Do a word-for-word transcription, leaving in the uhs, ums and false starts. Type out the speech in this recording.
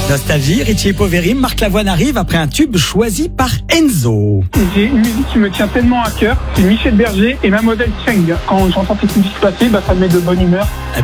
Nostalgie, Richie Poveri, Marc Lavoine arrive après un tube choisi par Enzo. J'ai une musique qui me tient tellement à cœur, c'est Michel Berger et Mademoiselle Cheng. Quand j'entends cette musique passer, bah, ça me met de bonne humeur.